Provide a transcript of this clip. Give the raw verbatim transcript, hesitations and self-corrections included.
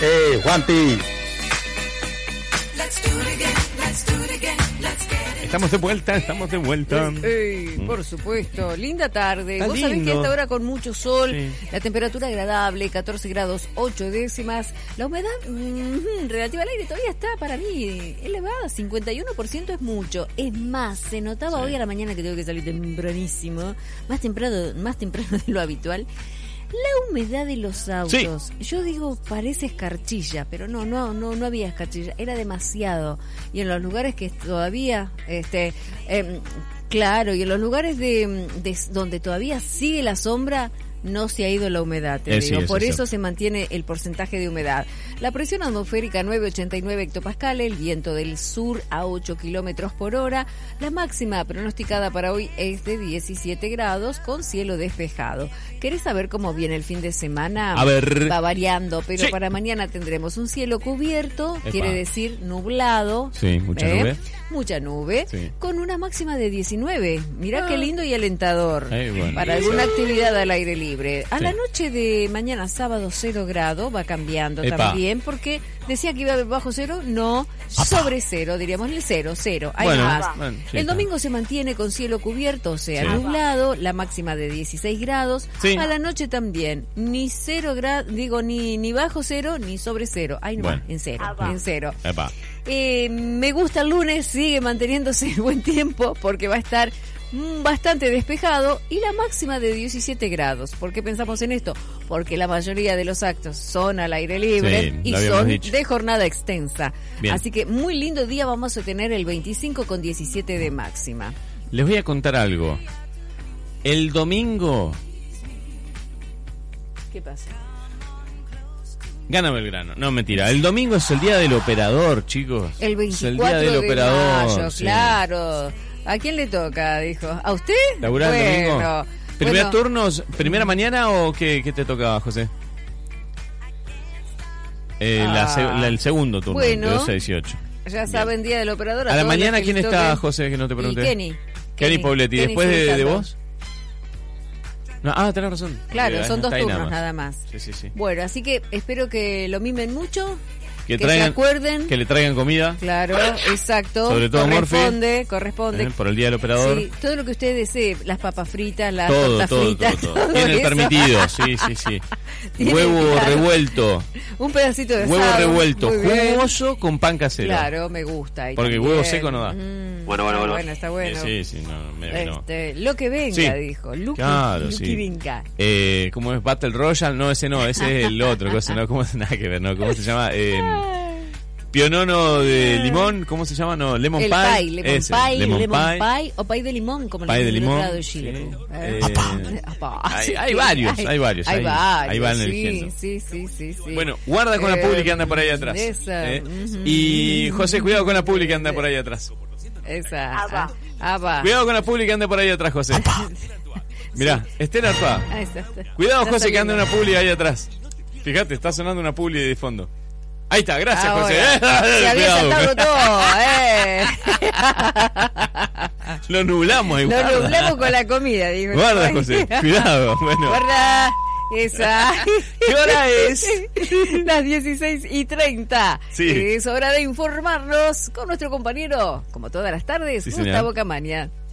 Eh, Juanpi. Estamos de vuelta, estamos de vuelta. Eh, eh, por supuesto, linda tarde. Está Vos sabés lindo. que esta hora con mucho sol, Sí. la temperatura agradable, catorce grados ocho décimas. La humedad mm, relativa al aire todavía está para mí elevada, cincuenta y uno por ciento es mucho. Es más, se notaba Sí. hoy a la mañana que tengo que salir tempranísimo, más temprano, más temprano de lo habitual. La humedad de los autos, sí. Yo digo, parece escarchilla, pero no, no, no, no había escarchilla, era demasiado. Y en los lugares que todavía, este, eh, claro, y en los lugares de, de donde todavía sigue la sombra, no se ha ido la humedad, te eh, digo. sí, Por eso, eso sí. se mantiene el porcentaje de humedad. La presión atmosférica nueve ochenta y nueve hectopascales, el viento del sur a ocho kilómetros por hora. La máxima pronosticada para hoy es de diecisiete grados con cielo despejado. ¿Querés saber cómo viene el fin de semana? A ver. Va variando, pero Sí. para mañana tendremos un cielo cubierto, Epa. quiere decir nublado. Sí, mucha ¿eh? nube. Mucha nube, Sí. con una máxima de diecinueve. Mirá Ah. qué lindo y alentador. Eh, bueno. Para alguna actividad al aire libre. A Sí. la noche de mañana sábado cero grado, va cambiando Epa. también, porque decía que iba a haber bajo cero, no, sobre cero, diríamos el cero, cero, hay Bueno, más. bueno, sí, el está. domingo se mantiene con cielo cubierto, o sea, Sí. nublado, la máxima de dieciséis grados. Sí. A la noche también, ni cero grado, digo, ni, ni bajo cero, ni sobre cero, hay nomás, Bueno. en cero, Ah, en cero. Epa. Eh, me gusta el lunes, sigue manteniéndose el buen tiempo porque va a estar mm, bastante despejado y la máxima de diecisiete grados. ¿Por qué pensamos en esto? Porque la mayoría de los actos son al aire libre Sí, y lo habíamos son dicho. de jornada extensa. Bien. Así que muy lindo día, vamos a tener el veinticinco con diecisiete de máxima. Les voy a contar algo. El domingo ¿Qué pasa? gana Belgrano. No, mentira. El domingo es el día del operador, chicos. El Es veinticuatro el día del de operador. mayo, sí. claro. ¿A quién le toca? Dijo. ¿A usted? ¿Laburás el domingo? Bueno, ¿Primer bueno. turnos, primera mañana o qué, qué te tocaba, José? Eh, la Ah. se- la- el segundo turno, Bueno. de doce a dieciocho. Ya saben, día del operador. A la todos los mañana, que ¿quién les está, toque. José, que no te pregunté? Y Kenny. Kenny Pobletti. Kenny ¿Después de, sigue de estando. vos? No, ah, tenés razón. Claro, Eh, son dos está ahí turnos nada más. Sí, sí, sí. Bueno, así que espero que lo mimen mucho, Que, que traigan, se acuerden. que le traigan comida. Claro, exacto. Sobre todo corresponde, corresponde. eh, por el día del operador. Sí, todo lo que usted desee, las papas fritas, las todo, tortas todo, fritas, todo, todo. todo Tiene el eso. permitido, sí, sí, sí. Tiene, Huevo claro. revuelto. Un pedacito de Huevo asado, revuelto, muy bien. jugoso con pan casero. Claro, me gusta. Y Porque también, huevo seco no da. mm, Bueno, bueno, está bueno. está bueno. Sí, sí, no, me, no. Este, lo que venga, Sí. dijo. Lucky, Claro, Lucky sí. venga. Eh, ¿Cómo es Battle Royale? No, ese no, ese es el otro. Cosa, no, ¿cómo, nada que ver, ¿no? ¿Cómo se llama? Eh, Pionono de limón, ¿cómo se llama? No, Lemon El Pie. pie, lemon Ese, pie, lemon, lemon pie. pie, o pie de limón, como Pie le de dicen del limón, otro lado de sí. Chile. Eh, Apá. hay- hay varios, hay varios, Hay ahí- varios, ahí van sí, eligiendo. sí, sí, sí, sí. Bueno, guarda con la Eh, publi que anda por ahí atrás. esa, eh. ujú. Y José, cuidado con la publi que anda por ahí atrás. Esa. Ah, va. Ah, va. Cuidado con la publi que anda por ahí atrás, José. Mirá, Estela Arpa. Ah, esa, está. Cuidado, Está José, que anda saliendo. una publi ahí atrás. Fíjate, está sonando una publi de fondo. Ahí está, gracias, Ahora, José. se había Cuidado. saltado todo, eh. Lo nublamos igual. Lo nublamos con la comida, digo. Guarda, José, cuidado. Bueno, Guarda. Esa. ¿qué hora es? Las dieciséis y treinta. Sí. Es hora de informarnos con nuestro compañero, como todas las tardes, Sí, señor. Gustavo Camaña.